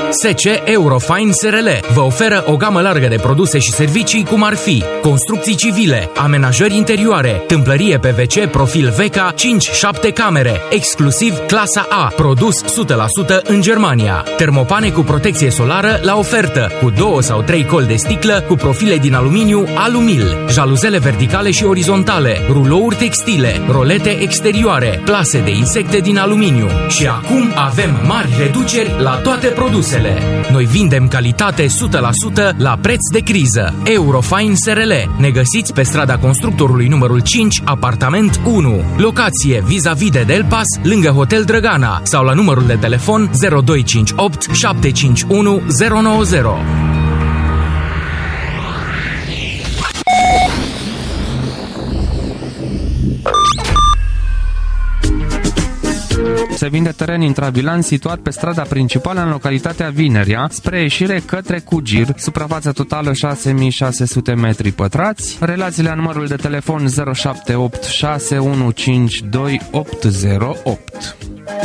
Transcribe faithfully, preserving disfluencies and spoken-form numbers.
S C Eurofine S R L vă oferă o gamă largă de produse și servicii cum ar fi construcții civile, amenajări interioare, tâmplărie P V C profil Veca cinci șapte camere, exclusiv clasa A, produs o sută la sută în Germania. Termopane cu protecție solară la ofertă, cu două sau trei coli de sticlă cu profile din aluminiu Alumil, jaluzele verticale și orizontale, rulouri textile, rolete exterioare, plase de insecte din aluminiu. Și acum avem mari reduceri la toate produsele. Noi vindem calitate o sută la sută la preț de criză. Eurofine S R L. Ne găsiți pe strada Constructorului numărul cinci, apartament unu. Locație vis-a-vis de Delpas, lângă Hotel Drăgana, sau la numărul de telefon zero doi cinci opt șapte cinci unu zero nouă zero. Se vinde teren intravilan situat pe strada principală în localitatea Vinerea, spre ieșire către Cugir, suprafață totală șase mii șase sute metri pătrați. Relațiile la numărul de telefon zero șapte opt șase unu cinci doi opt zero opt.